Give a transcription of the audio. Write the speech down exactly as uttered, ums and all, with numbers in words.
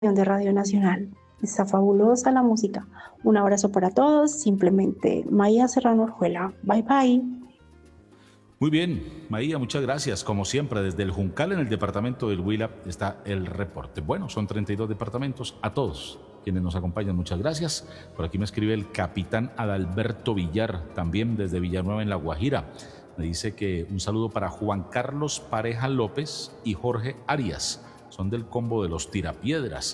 de Radio Nacional. Está fabulosa la música. Un abrazo para todos. Simplemente Maya Serrano Orjuela. Bye bye. Muy bien, Maía, muchas gracias. Como siempre, desde el Juncal en el departamento del Huila está el reporte. Bueno, son treinta y dos departamentos. A todos quienes nos acompañan, muchas gracias. Por aquí me escribe el capitán Adalberto Villar, también desde Villanueva en La Guajira. Me dice que un saludo para Juan Carlos Pareja López y Jorge Arias. Son del combo de los Tirapiedras.